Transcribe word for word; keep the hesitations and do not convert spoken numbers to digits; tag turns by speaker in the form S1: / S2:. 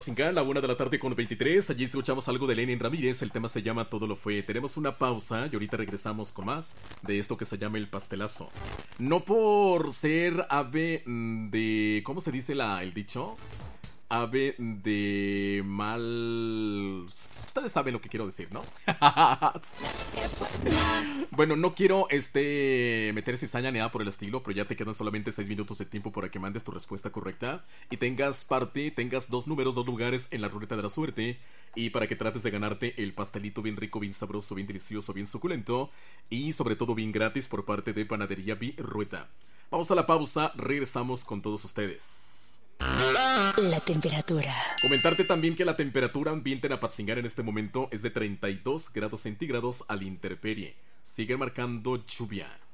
S1: Cinca, la una de la tarde con veintitrés. Allí escuchamos algo de Lenin Ramírez. El tema se llama Todo lo fue. Tenemos una pausa y ahorita regresamos con más de esto que se llama El Pastelazo. No por ser ave de... ¿Cómo se dice la, el dicho? Ave de mal... Ustedes saben lo que quiero decir, ¿no? Bueno, no quiero este meter cizaña ni nada por el estilo, pero ya te quedan solamente seis minutos de tiempo para que mandes tu respuesta correcta y tengas parte, tengas dos números, dos lugares en la ruleta de la suerte, y para que trates de ganarte el pastelito bien rico, bien sabroso, bien delicioso, bien suculento y sobre todo bien gratis por parte de Panadería Virrueta. Vamos a la pausa, regresamos con todos ustedes.
S2: La temperatura.
S1: Comentarte también que la temperatura ambiente en Apatzingán en este momento es de treinta y dos grados centígrados a la intemperie. Sigue marcando lluvia.